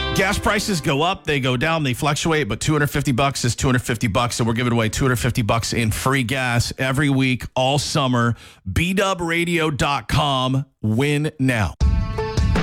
Gas prices go up, they go down, they fluctuate, but $250 is $250, and we're giving away $250 in free gas every week, all summer. BWradio.com. Win now.